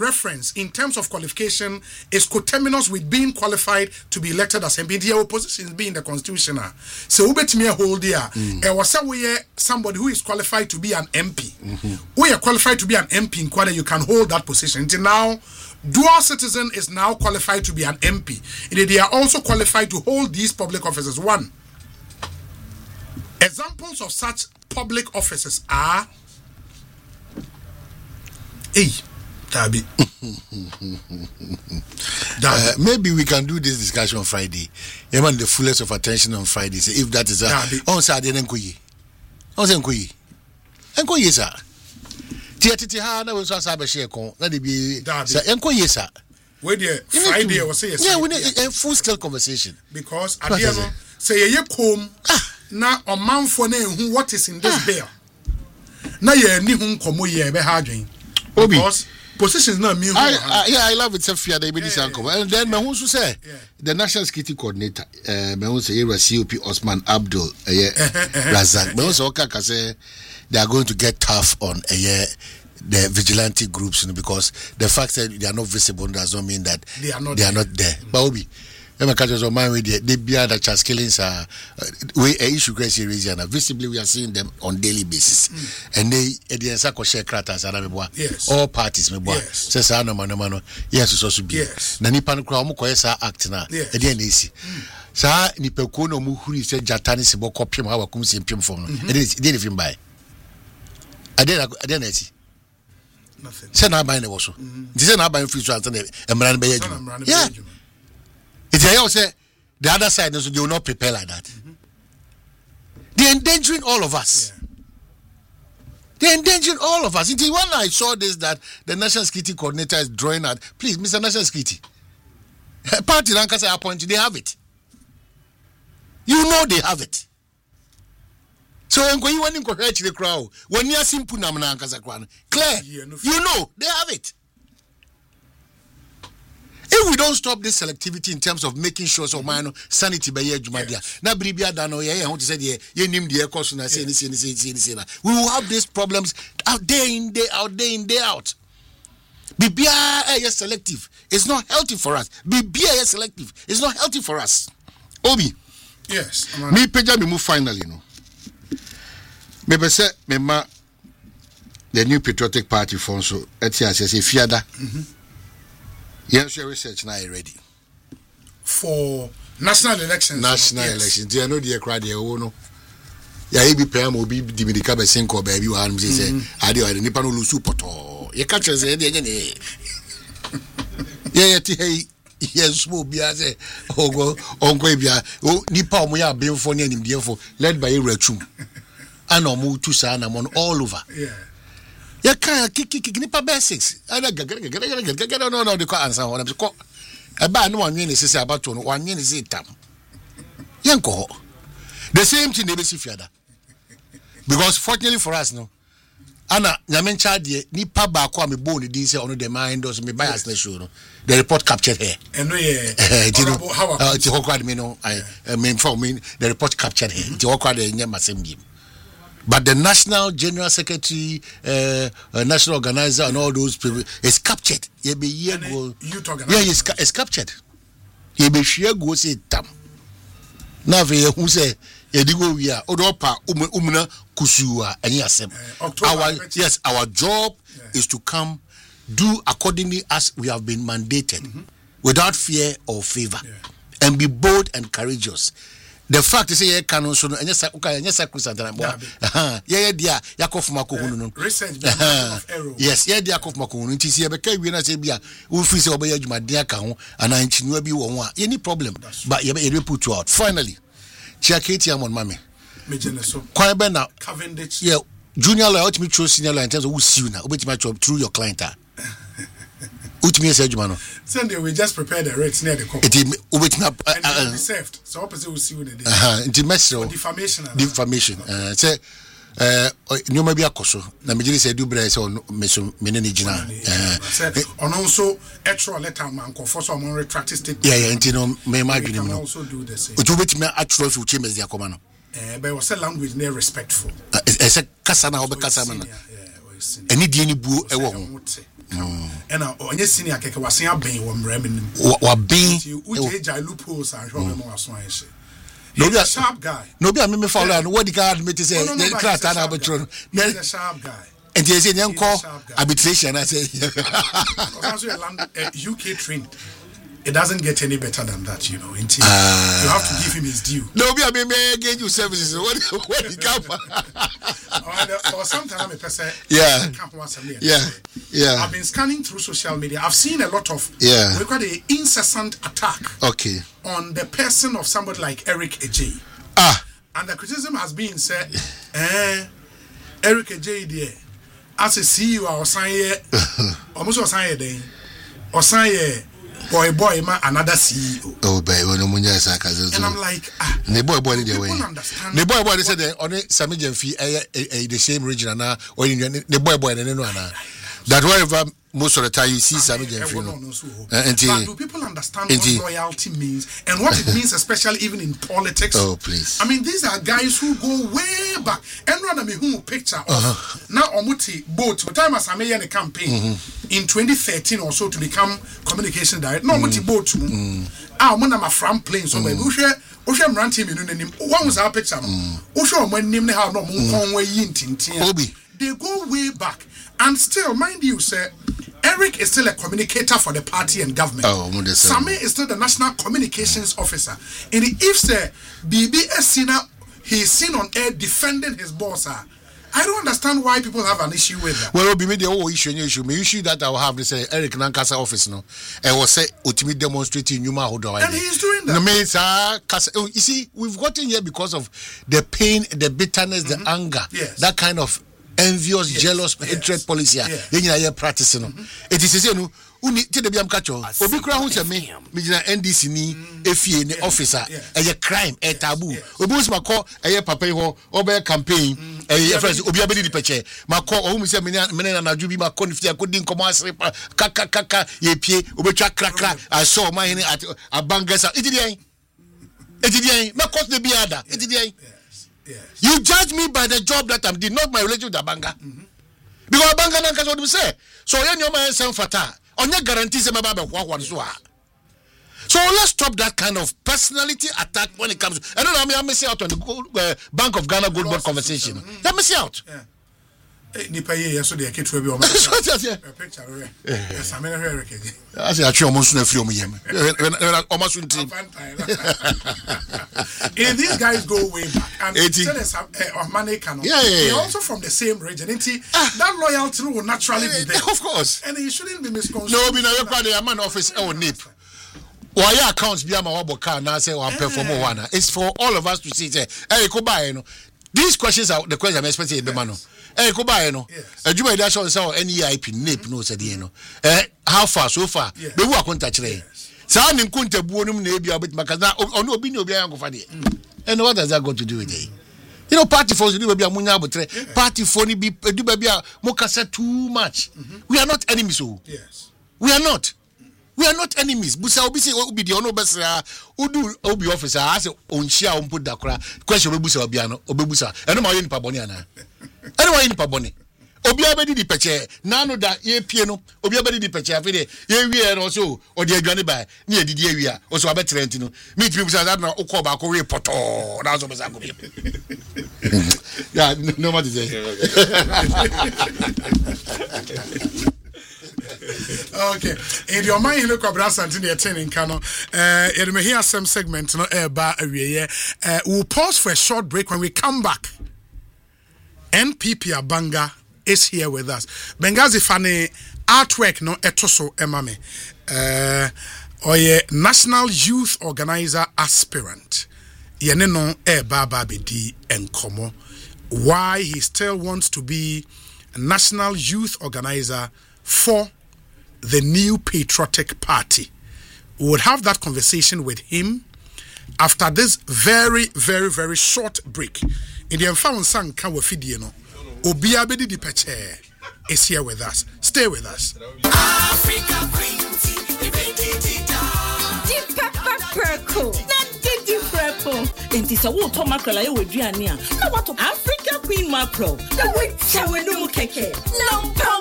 reference in terms of qualification is coterminous with being qualified to be elected as MP. The opposition being the constitution. So we bet me a whole year. Was somebody who is qualified to be an MP. We are qualified to be an MP in Kwada, you can hold that position. Until now, dual citizen is now qualified to be an MP. They are also qualified to hold these public offices. One, examples of such public offices are Darby. Maybe we can do this discussion on Friday. You want the fullest of attention on Friday. Say if that is on Saturday, Nkoyi. On Nkoyi. Nkoyi, sir. Tiati ha na we so asa be share kon. Na de bi sir Nkoyi, sir. We there Friday was say yes. Yeah, we need a full scale conversation. Because at the end say ye kom na omanfo na ehu what is in this bill. Na ye ni hu nkomo ye be ha adwen. Because positions now mean I love it. Safia they be this uncle. And then me who say the national security coordinator me who say COP Osman Abdul Razak. Me who say okay say they are going to get tough on the vigilante groups, because the fact that they are not visible does not mean that they are not there. But Obi, let me catch us on my way. They be other child killings are we issue crazy region. Visibly, we are seeing them on daily basis, and they share kratas all parties. Says no mano. Yes, it's also be. Nani panu kwa mu koyesa act na. Edian isi. Sa ni peko no mu huri se jatani se bo kopim ha wakum se mpim fom no. Edian ifim bai. Adian eti. Nothing. Say na buy na wo so. Nti say na buy free so anten emran be yadwuma. Yeah. It's I say the other side, so they will not prepare like that. They're endangering all of us. Yeah. They're endangering all of us. Until when I saw this, that the National Security Coordinator is drawing out, please, Mr. National Security, party Lankasa appointed, they have it. You know they have it. So when you want to correct the crowd, when you are simple namna Lankasa crown, clear, you know they have it. If we don't stop this selectivity in terms of making sure so minor sanity by Jumadia, na bribia dano ye want to say ye nim the course na say we will have these problems out day in day out. Bibia selective. It's not healthy for us. Bibia selective. It's not healthy for us. Obi. Yes. Me peja me move finally no. Me be say me ma the New Patriotic Party for so etia say fiada. Yes, your research now ready for national elections. Elections. Do you know the crowd here? Oh no. Yeah, he be paying mo be dimidika be senko baby one say ade ade nipa no lusu poto. You catch us dey again. Yeah, hey, yes mo bia say ogo onko bia o nipa omo ya benfo ne animdiefo led by Irachum. Ana omo tu sa na mon all over. Yeah. You can't kick nipa basics. No, they can't answer what I'm saying. About no one is about to 1 year is it. Yanko. The same thing they be fiada. Because fortunately for us, no. Anna, Yamencha, nipa ba kwa me bone, didn't say on the mind or me bias the show. The report captured her. And I mean, for me, the report captured her. The But the National General Secretary, National Organizer, and all those people is captured. He be year go. It's captured. He be share go say tam. Now who say Edigo we are Odopa umuna kusuwa any asem. Our job is to come do accordingly as we have been mandated, without fear or favor, and be bold and courageous. The fact is say canon so anya sacrosanct na dia yakof makohunu no yes dia yakof makohunu nti se be ka wi na se bia wo fi se obeya adwuma dia ka ho ana nchinuwa bi wo ho a any problem but you be put you out finally chiaketi amon mame mejeneso kwan be na Cavendish junior lawyer ultimate trust senior lawyer in terms of who see you na obetima job through your client ultimate say adwuma no Sunday we just prepare the rates near the court. It obetima saved so opposite we see with the intimate defamation say nyoma bi akoso na mejiri say do bra say meso menene gina on also extra letter man confess so on retract statement ntino me madwene no also do the same to betime atro fi chambers dia koma no but was language near respectful say kasa na obekasa man ani die ni buo ewo ho and onye senior keke wasen aben wo mrem nim wa ben uche jai loopholes and show me waso anhye. He's a sharp guy. No be me follow and what the guy admit say the class and arbitron. He's a sharp guy. And they say they call arbitration I say UK trained. It doesn't get any better than that, you know. Until you have to give him his due. No, be me get you services. What he come? Or sometimes a person. Yeah. Yeah. I've been scanning through social media. I've seen a lot of we got an incessant attack. Okay. On the person of somebody like Eric Ejay. And the criticism has been said, Eric Ejay there, as a CEO, or sign almost or sign day, or sign boy ma another CEO. Oh baby, no munya sarcasm. And I'm like, the boy the way. The boy they said on Sami Jemfi the same region na or the boy no na. That wherever most of the time you see Sami Jemfi no. But do people understand what loyalty means and what it means, especially even in politics? Oh please. I mean, these are guys who go way back. And run me who picture of now Omuti boat. The time as I made the campaign in 2013 or so to become communication director. No Omuti boat. When I'm a front plane, so baby, Osha ranting in name. One was our picture. Osha when name have no way in. They go way back. And still, mind you, sir, Eric is still a communicator for the party and government. Sami is still the national communications officer. And if sir, BBS he's seen on air defending his boss, I don't understand why people have an issue with that. Well, be the whole issue. My issue that I will have this Eric Nankasa office no. I was say ultimately demonstrating Numa Hodo. And he's doing that. No means you see, we've gotten here because of the pain, the bitterness, the anger, that kind of envious, jealous, hatred policy. Then practicing. It is you know. Uni te de biam kacho obi kura hu se me jina NDC ni efie ni officer eye crime e taboo obi us makọ eye papa ho obe campaign eye friends obi abedi di peche makọ ohun se me na naju bi makọ ni fia kodi nkomo asere kaka ye pie obetwa krakra aso man ni at abangasa etidien makọ de biada etidien. You judge me by the job that I'm doing, not my relationship with Abanga. Because Abanga nanka so do say so yen your man sen fata on your guarantees so let's stop that kind of personality attack when it comes to, I don't know, I'm missing out on the Bank of Ghana Gold Board conversation. I'm missing out. Nipa ye so de ketu bi o ma picture we yes amena here again as ya twa mo so na firi o mo yem o ma so ntim and these guys go way back and of Maneka they also from the same region that loyalty will naturally be there of course and he shouldn't be misconstrued. No be na we kwa the man office e o nip why accounts bi ama wo ka na say one perform one. It's for all of us to see say ko buy no. These questions are the questions I'm expecting be man. Ko buy no. Adwuma ida show say NEIP NIP no say dey no. How far so far? Be who akonta kire. Sa ni nkunta buo num na ebia bet makaza ono obi ni obi ayan kofa dey. And what does that got to do with it? You know, party for do be amunya abotre. Party for ni be do be mo kasa too much. We are not enemies so. Yes. We are not. We are not enemies. Busa obi say obi di ono besra odu obi officer as onhia on put da kra question obebusa obi ano obebusa eno ma ye nipa boni ana eno ma ye nipa boni obi abedi di peche nanu da ye pie no obi abedi di peche afede ye wie no so odi adwane ba na ye didi awia o so abetrent no meet people say that na okọ ba ko we poto na so besa go bi yeah no matter say okay in your mind look up something the attending canon you may hear some segment no ba awie we'll pause for a short break. When we come back, NPP Abanga is here with us. Bengazi Fane artwork no etoso emame oye national youth organizer aspirant yene no ba bedi enkomo why he still wants to be a national youth organizer for the new patriotic party. We would have that conversation with him after this very, very, very short break. In the Enfound Sang Kawafidi, Obi Abedi di Peche is here with us. Stay with us. Africa Queen Deep Pepper Perco. Deep Pepper. Enti sa wo to mackerel aye weduane a. Na what Africa Queen mackerel. The way chawe no mu keke. No